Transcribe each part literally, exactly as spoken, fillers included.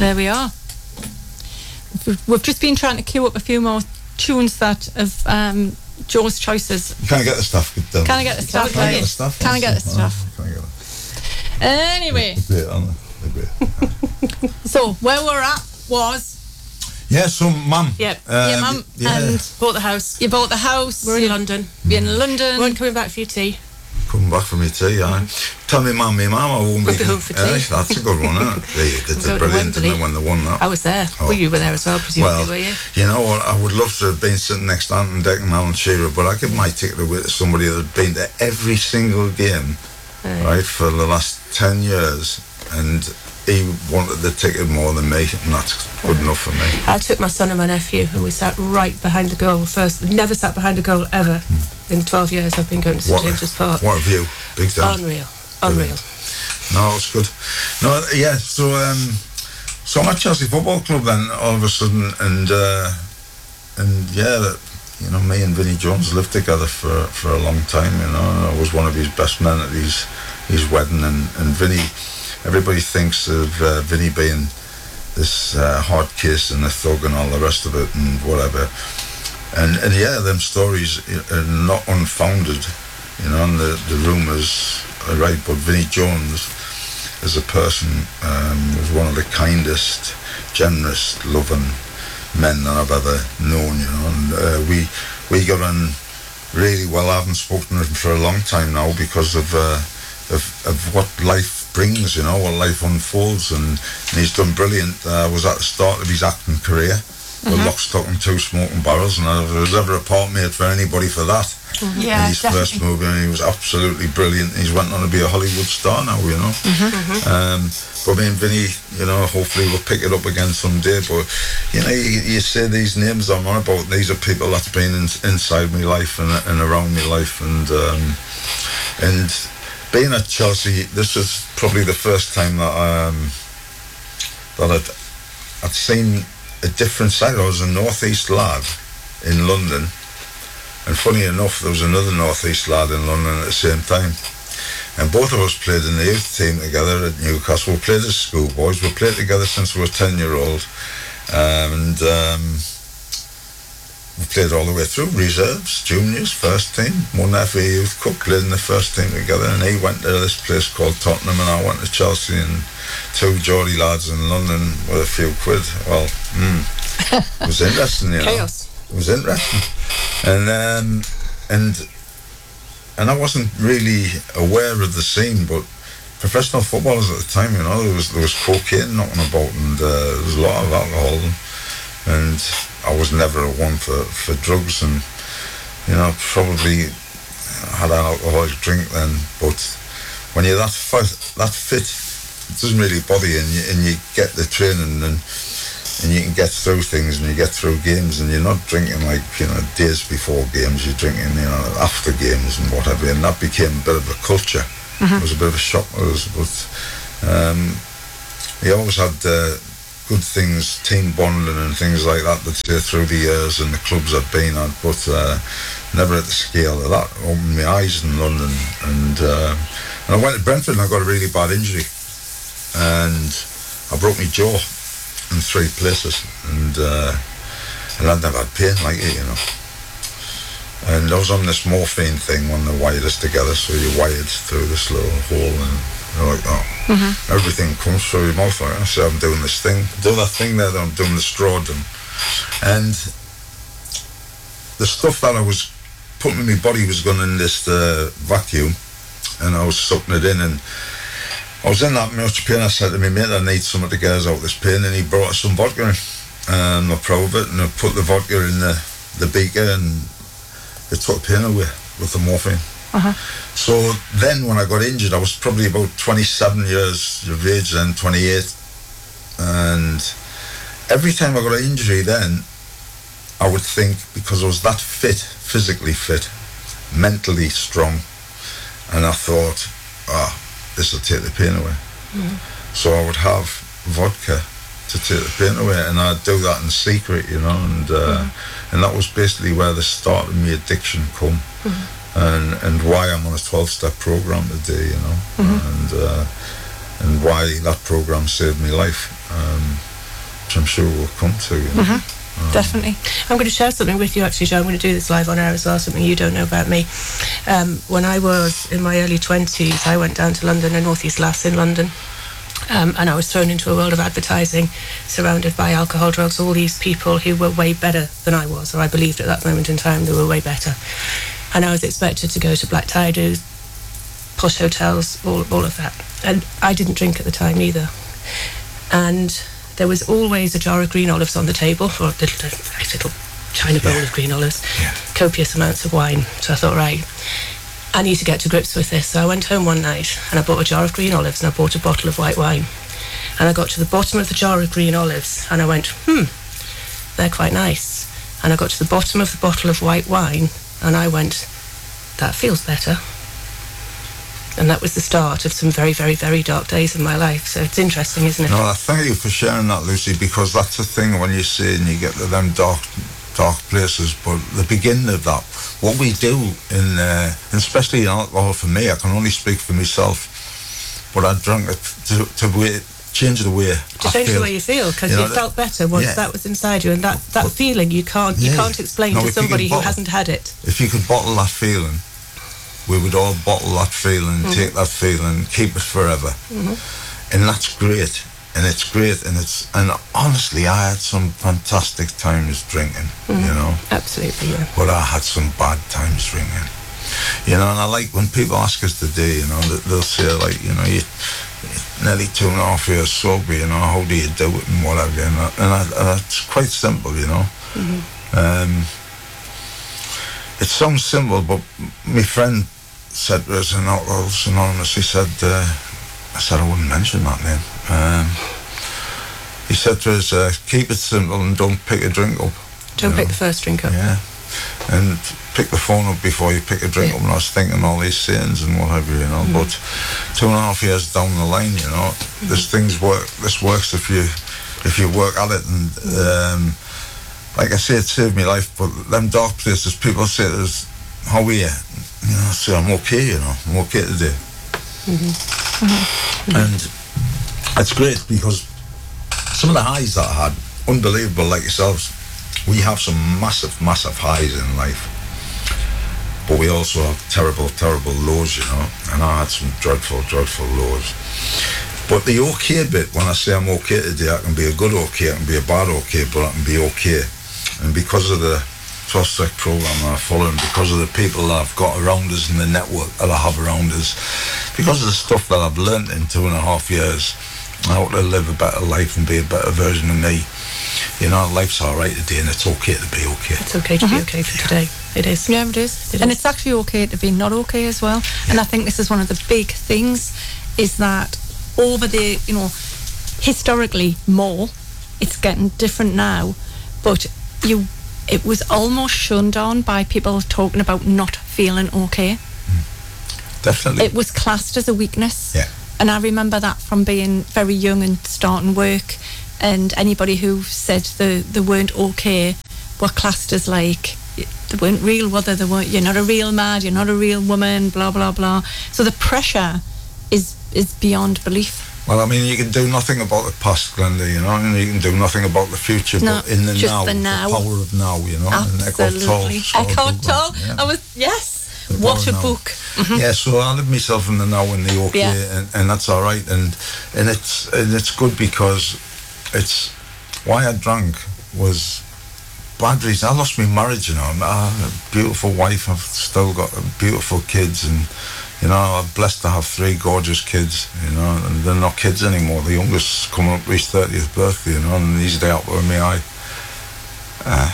there we are. We've just been trying to queue up a few more tunes that of um, Joe's choices. Can I get the stuff? Can I get the stuff? Can I get the stuff? Can I get the stuff? Can I get it? Anyway. They're great, aren't they? They're great. So, where we're at was... Yeah, so mum. Yep. Uh, yeah, mum. yeah. And bought the house. You bought the house. We're in London. You're in London. We're coming back for your tea. Coming back for me tea, yeah. Tell me, mum, me mum, I won't We'll be... be home for tea. Uh, that's a good one, isn't it? They did We'll the go to brilliant, didn't Wembley. they, when they won that? I was there. Oh. Well, you were there as well, presumably, Well, were you? you know what, I would love to have been sitting next to Anton Deck and Alan Shearer, but I give my ticket away to somebody that had been to every single game, Aye. right, for the last ten years, and he wanted the ticket more than me, and that's good enough for me. I took my son and my nephew, and we sat right behind the goal first. Never sat behind a goal ever Hmm. in twelve years I've been going to St What, James's Park. what a view, big time. Unreal. Unreal. No, it's good. No, yeah, so um, so I'm at Chelsea Football Club then, all of a sudden, and uh, and yeah, that, you know, me and Vinnie Jones lived together for for a long time, you know. I was one of his best men at his, his wedding, and, and Vinnie, everybody thinks of uh, Vinnie being this uh, hard case and a thug and all the rest of it and whatever. And, and yeah, them stories are not unfounded, you know, and the, the rumours are right, but Vinnie Jones, as a person, um, was one of the kindest, generous, loving men that I've ever known, you know, and uh, we we got on really well. I haven't spoken to him for a long time now because of, uh, of, of what life brings, you know, what life unfolds, and, and he's done brilliant. I uh, was at the start of his acting career, with mm-hmm. Lock, Stock and Two Smoking Barrels, and I was ever a part mate for anybody for that. Mm-hmm. Yeah, in his definitely. first movie, and he was absolutely brilliant. He's went on to be a Hollywood star now, you know. Mm-hmm. Um, but me and Vinnie, you know, hopefully we'll pick it up again someday. But you know, you, you say these names I'm on about, these are people that's been in, inside my life and, and around my life, and um, and being at Chelsea, this is probably the first time that um, that I'd, I'd seen a different side. I was a North East lad in London, and funny enough, there was another North East lad in London at the same time, and both of us played in the youth team together at Newcastle. We played as schoolboys. We played together since we were ten year old, and um, we played all the way through reserves, juniors, first team, won the F A Youth Cup, played in the first team together, and he went to this place called Tottenham and I went to Chelsea, and two Geordie lads in London with a few quid. Well, mm, it was interesting, you know. Chaos. It was interesting, and um, and and I wasn't really aware of the scene, but professional footballers at the time, you know, there was there was cocaine knocking about, and uh, there was a lot of alcohol, and, and I was never one for, for drugs, and you know, probably had an alcoholic drink then, but when you're that fit, that fit, it doesn't really bother you, and you, and you get the training, and and you can get through things, and you get through games, and you're not drinking like, you know, days before games, you're drinking, you know, after games and whatever, and that became a bit of a culture. Mm-hmm. It was a bit of a shock to us, but um, he always had uh, good things, team bonding and things like that, that say through the years and the clubs I've been at, but uh, never at the scale of that. Opened my eyes in London, and, uh, and I went to Brentford and I got a really bad injury, and I broke my jaw in three places, and uh, and I'd never had pain like it, you know. And I was on this morphine thing when they wired us together, so you're wired through this little hole, and you're like, oh, mm-hmm. everything comes through your mouth. Like, I say, I'm doing this thing, do that thing there that I'm doing the straw doing. And the stuff that I was putting in my body was going in this uh, vacuum, and I was sucking it in, and I was in that much pain. I said to my mate, I need something to get us out of this pain, and he brought us some vodka in, and I probed it, and I put the vodka in the, the beaker, and it took pain away with the morphine. Uh-huh. So then when I got injured, I was probably about twenty-seven years of age then, twenty-eight, and every time I got an injury then, I would think, because I was that fit, physically fit, mentally strong, and I thought, ah, this will take the pain away. Mm. So I would have vodka to take the pain away, and I'd do that in secret, you know, and uh, mm. and that was basically where the start of my addiction come, mm. and and why I'm on a twelve-step program today, you know, mm-hmm. and uh, and why that program saved my life. Um, which I'm sure we'll come to. You know? Mm-hmm. Um, Definitely. I'm going to share something with you, actually, Joe. I'm going to do this live on air as well, something you don't know about me. Um, when I was in my early twenties, I went down to London, a North East Lass in London, um, and I was thrown into a world of advertising, surrounded by alcohol, drugs, all these people who were way better than I was, or I believed at that moment in time they were way better. And I was expected to go to black tie do, posh hotels, all, all of that. And I didn't drink at the time either. And there was always a jar of green olives on the table, or a little, a nice little china bowl yeah. of green olives, yeah. copious amounts of wine. So I thought, right, I need to get to grips with this. So I went home one night and I bought a jar of green olives and I bought a bottle of white wine. And I got to the bottom of the jar of green olives and I went, hmm, they're quite nice. And I got to the bottom of the bottle of white wine and I went, that feels better. And that was the start of some very, very, very dark days in my life. So it's interesting, isn't it? No, I thank you for sharing that, Lucy, because that's the thing when you see and you get to them dark, dark places. But the beginning of that, what we do, in, uh, and especially in alcohol for me, I can only speak for myself, but I drank it to, to way, change the way to I change feel. the way you feel, because you, you know, felt better once yeah. that was inside you, and that, that but, feeling you can't you yeah. can't explain no, to somebody bottle, who hasn't had it. If you could bottle that feeling, we would all bottle that feeling, mm-hmm. take that feeling, keep it forever, mm-hmm. and that's great. And it's great, and it's and honestly, I had some fantastic times drinking, mm-hmm. you know. Absolutely, yeah. But I had some bad times drinking, you know. And I like when people ask us today, you know, they'll say like, you know, you nearly two and a half years sober, you know, how do you do it and whatever, and, I, and, I, and it's quite simple, you know. Mm-hmm. Um, it sounds simple, but my friend said to us in Alcoholics Anonymous, he said, uh, I said I wouldn't mention that name. Um, he said to us, uh, keep it simple and don't pick a drink up. Don't pick know? the first drink up. Yeah. And pick the phone up before you pick a drink yeah. up. And I was thinking all these sayings and whatever, you know. Mm. But two and a half years down the line, you know, mm. this things work. This works if you if you work at it. And um, like I say, it saved me life. But them dark places, people say to us, how are you? You know, I say, I'm okay, you know. I'm okay today. Mm-hmm. Mm-hmm. And it's great because some of the highs that I had, unbelievable, like yourselves. We have some massive, massive highs in life, but we also have terrible, terrible lows, you know. And I had some dreadful, dreadful lows. But the okay bit, when I say I'm okay today, I can be a good okay, I can be a bad okay, but I can be okay. And because of the twelve-step program that I follow, and because of the people that I've got around us and the network that I have around us, because of the stuff that I've learnt in two and a half years, how to live a better life and be a better version of me. You know, life's all right today, and it's okay to be okay. It's okay to mm-hmm. be okay for today. It is. Yeah, it is. It and is. it's actually okay to be not okay as well. Yeah. And I think this is one of the big things, is that over the, you know, historically more, it's getting different now, but you, it was almost shunned on by people talking about not feeling okay. Mm. Definitely. It was classed as a weakness. Yeah. And I remember that from being very young and starting work. And anybody who said they, they weren't okay were classed as like, they weren't real, whether they weren't, you're not a real man, you're not a real woman, blah, blah, blah. So the pressure is is beyond belief. Well, I mean, you can do nothing about the past, Glenda, you know, and you can do nothing about the future, no, but in the just now, the now, the power of now, you know. Absolutely. And Eckhart Tolle. Yeah. I was, yes. The what a book. Mm-hmm. Yeah, so I live myself in the now and the okay, yeah. and, and that's all right. And and it's and it's good because it's, why I drank was bad reason. I lost my marriage, you know. I have a beautiful wife. I've still got beautiful kids, and you know, I'm blessed to have three gorgeous kids. You know, and they're not kids anymore. The youngest's coming up to his thirtieth birthday, you know, and he's the apple of my eye. Uh,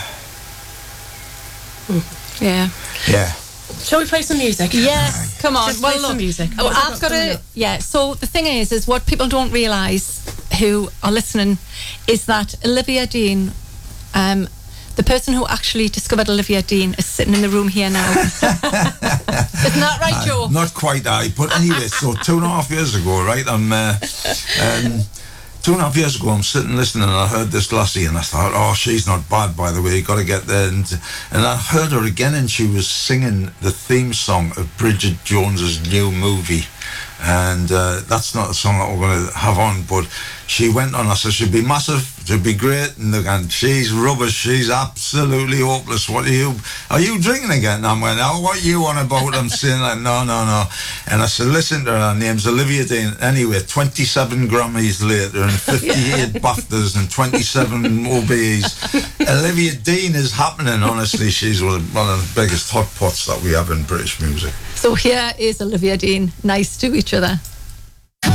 yeah. Yeah. Shall we play some music? Yes, come on. Just well, play look, some music. Oh, I've got to. Yeah. So the thing is, is what people don't realise, who are listening, is that Olivia Dean, um, the person who actually discovered Olivia Dean, is sitting in the room here now. Isn't that right, Joe? Uh, not quite, I. But anyway, so two and a half years ago, right? I'm. Uh, um, Two and a half years ago, I'm sitting listening, and I heard this lassie, and I thought, oh, she's not bad, by the way, you got to get there. And, and I heard her again, and she was singing the theme song of Bridget Jones's new movie. And uh, that's not a song that we're going to have on, but she went on. I said, she'd be massive, she'd be great. And they're going, she's rubbish, she's absolutely hopeless. What are you, are you drinking again? And I went, oh, what are you on about? I'm saying, like, no, no, no. And I said, listen to her, her name's Olivia Dean. Anyway, twenty-seven Grammys later and fifty-eight yeah. BAFTAs and twenty-seven O B Es. Olivia Dean is happening, honestly. She's one of the biggest hot pots that we have in British music. So here is Olivia Dean. Nice to each other.